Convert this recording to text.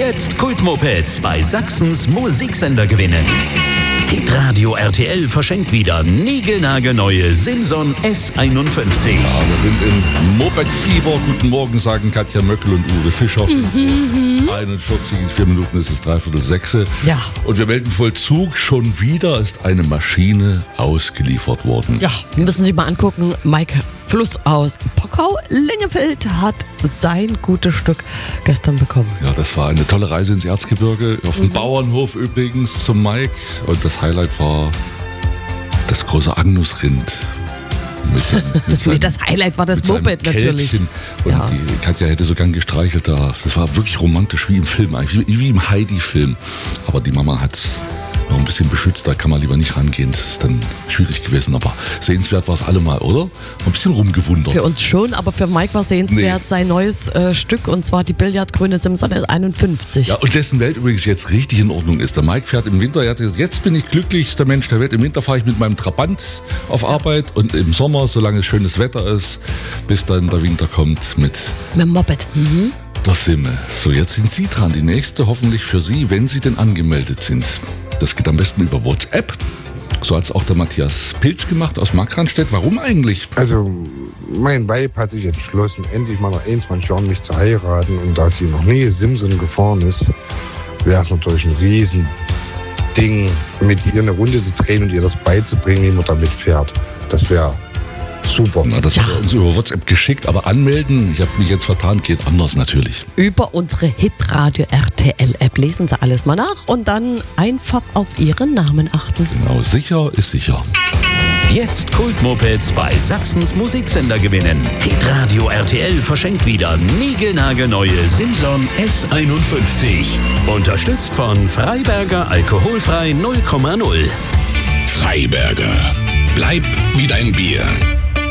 Jetzt Kultmopeds bei Sachsens Musiksender gewinnen. Hitradio RTL verschenkt wieder niegelnagelneue Simson S51. Ja, wir sind im Moped-Fieber. Guten Morgen, sagen Katja Möckel und Uwe Fischer. 41, in 4 Minuten ist es 5:45. Ja. Und wir melden Vollzug. Schon wieder ist eine Maschine ausgeliefert worden. Ja, wir müssen Sie mal angucken. Mike Fluss aus Pockau-Lingefeld hat sein gutes Stück gestern bekommen. Ja, das war eine tolle Reise ins Erzgebirge. Auf dem Bauernhof übrigens zum Mike. Und das Highlight war das große Agnusrind. Nee, das Highlight war das Moped natürlich. Und Ja. die Katja hätte so gern gestreichelt da. Das war wirklich romantisch, wie im Film, eigentlich wie im Heidi-Film. Aber die Mama hat's noch ein bisschen beschützt, da kann man lieber nicht rangehen. Das ist dann schwierig gewesen, aber sehenswert war es allemal, oder? Ein bisschen rumgewundert. Für uns schon, aber für Mike war sehenswert sein neues Stück, und zwar die Billardgrüne Simson S51. Ja, und dessen Welt übrigens jetzt richtig in Ordnung ist. Der Mike fährt im Winter, er hat gesagt, jetzt bin ich glücklichster Mensch der Welt. Im Winter fahre ich mit meinem Trabant auf Arbeit und im Sommer, solange es schönes Wetter ist, bis dann der Winter kommt mit dem Moped. der Simme. So, jetzt sind Sie dran. Die nächste hoffentlich für Sie, wenn Sie denn angemeldet sind. Das geht am besten über WhatsApp. So hat es auch der Matthias Pilz gemacht aus Markranstädt. Warum eigentlich? Also, mein Weib hat sich entschlossen, endlich mal nach 21 Jahren mich zu heiraten. Und da sie noch nie Simson gefahren ist, wäre es natürlich ein Riesending, mit ihr eine Runde zu drehen und ihr das beizubringen, wie man damit fährt. Das wäre super. Na, das hat er uns über WhatsApp geschickt, aber anmelden, ich habe mich jetzt vertan, geht anders natürlich. Über unsere Hitradio RTL App lesen Sie alles mal nach und dann einfach auf Ihren Namen achten. Genau, sicher ist sicher. Jetzt Kultmopeds bei Sachsens Musiksender gewinnen. Hitradio RTL verschenkt wieder niegelnagelneue Simson S51. Unterstützt von Freiberger Alkoholfrei 0,0. Freiberger. Bleib wie dein Bier.